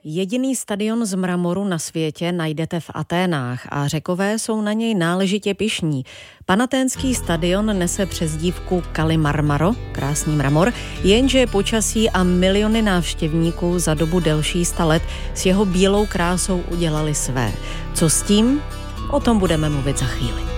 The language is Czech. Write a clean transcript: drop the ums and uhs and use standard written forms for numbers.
Jediný stadion z mramoru na světě najdete v Aténách a Řekové jsou na něj náležitě pyšní. Panaténský stadion nese přezdívku Kalimarmaro, krásný mramor, jenže počasí a miliony návštěvníků za dobu delší 100 let s jeho bílou krásou udělali své. Co s tím? O tom budeme mluvit za chvíli.